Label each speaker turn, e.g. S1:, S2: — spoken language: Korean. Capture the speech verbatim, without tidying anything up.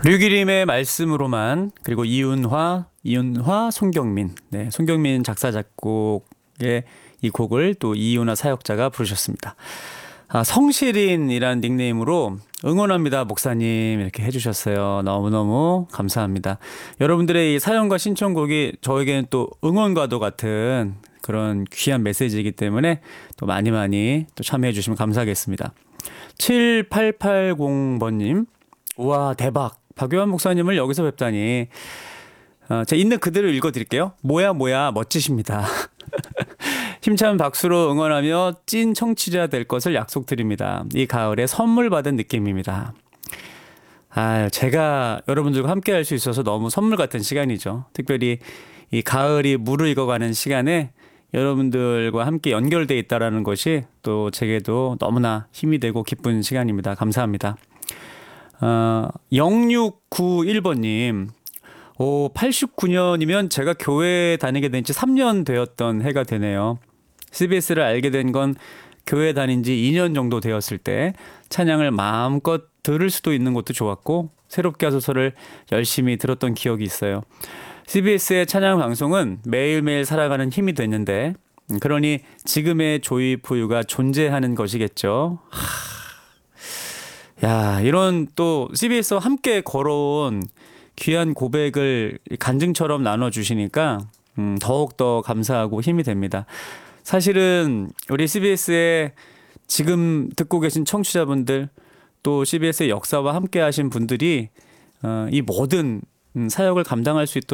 S1: 류기림의 말씀으로만, 그리고 이윤화, 이윤화, 송경민, 네, 송경민 작사 작곡의 이 곡을 또 이윤화 사역자가 부르셨습니다. 아, 성시린이라는 닉네임으로 응원합니다 목사님 이렇게 해주셨어요. 너무너무 감사합니다. 여러분들의 이 사연과 신청곡이 저에게는 또 응원과도 같은 그런 귀한 메시지이기 때문에 또 많이 많이 또 참여해 주시면 감사하겠습니다. 칠팔팔공 번님, 우와 대박, 박요한 목사님을 여기서 뵙다니. 어, 제가 있는 그대로 읽어드릴게요. 뭐야 뭐야 멋지십니다. 힘찬 박수로 응원하며 찐 청취자 될 것을 약속드립니다. 이 가을에 선물 받은 느낌입니다. 아, 제가 여러분들과 함께 할 수 있어서 너무 선물 같은 시간이죠. 특별히 이 가을이 무르익어가는 시간에 여러분들과 함께 연결되어 있다는 것이 또 제게도 너무나 힘이 되고 기쁜 시간입니다. 감사합니다. 어, 영육구일 번님, 오, 팔십구 년이면 제가 교회 다니게 된 지 삼 년 되었던 해가 되네요. 씨비에스를 알게 된 건 교회 다닌 지 이 년 정도 되었을 때 찬양을 마음껏 들을 수도 있는 것도 좋았고 새롭게 하소서를 열심히 들었던 기억이 있어요. 씨비에스의 찬양 방송은 매일매일 살아가는 힘이 됐는데, 그러니 지금의 조이포유가 존재하는 것이겠죠. 하... 야, 이런 또 씨비에스와 함께 걸어온 귀한 고백을 간증처럼 나눠주시니까 음, 더욱더 감사하고 힘이 됩니다. 사실은 우리 씨비에스에 지금 듣고 계신 청취자분들, 또 씨비에스의 역사와 함께 하신 분들이 어, 이 모든 사역을 감당할 수 있도록